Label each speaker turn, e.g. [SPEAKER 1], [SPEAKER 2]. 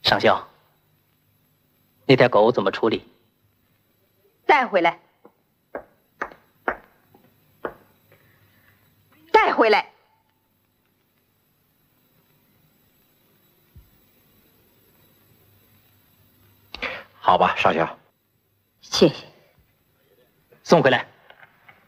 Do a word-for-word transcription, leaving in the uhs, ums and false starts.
[SPEAKER 1] 上校，那条狗怎么处理？
[SPEAKER 2] 带回来，带回来。
[SPEAKER 3] 好吧，上校。
[SPEAKER 2] 谢谢。
[SPEAKER 1] 送回来。